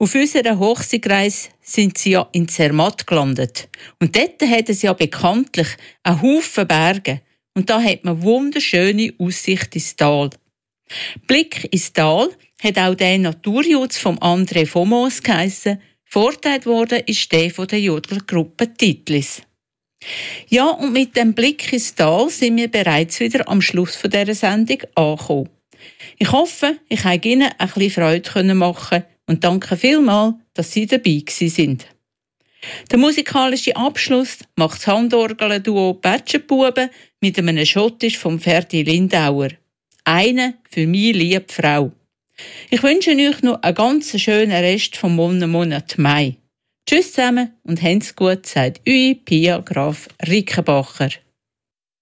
Auf unserer Hochseereise sind sie ja in Zermatt gelandet. Und dort hat es ja bekanntlich einen Haufen Berge. Und da hat man wunderschöne Aussicht ins Tal. Blick ins Tal hat auch der Naturjutz vom André Fomos geheissen. Vorteilt worden ist der von der Jodlergruppe Titlis. Ja, und mit dem Blick ins Tal sind wir bereits wieder am Schluss dieser Sendung angekommen. Ich hoffe, ich konnte Ihnen ein bisschen Freude machen und danke vielmals, dass Sie dabei sind. Der musikalische Abschluss macht das Handorgel-Duo Pätschenbuben mit einem Schottisch vom Ferdi Lindauer. Eine für meine liebe Frau. Ich wünsche euch noch einen ganz schönen Rest vom Monat Mai. Tschüss zusammen und habt's gut, sagt eure Pia Graf Rickenbacher.